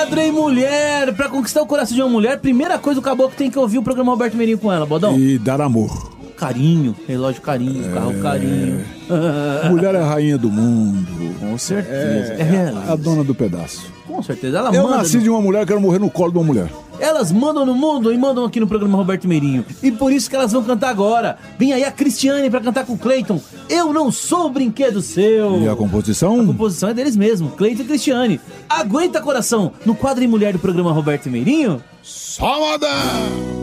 quadro em mulher. Pra conquistar o coração de uma mulher, primeira coisa, o caboclo tem que ouvir o programa Roberto Meirinho com ela, Bodão. E dar amor. Carinho, relógio carinho, carro carinho. Mulher é a rainha do mundo. Com certeza. É a dona do pedaço. Com certeza. Ela Eu manda nasci de uma mulher, quero morrer no colo de uma mulher. Elas mandam no mundo e mandam aqui no programa Roberto Meirinho. E por isso que elas vão cantar agora. Vem aí a Cristiane pra cantar com o Cleiton. Eu não sou brinquedo seu. E a composição? A composição é deles mesmo, Cleiton e Cristiane. Aguenta, coração, no quadro em mulher do programa Roberto Meirinho. Só modão!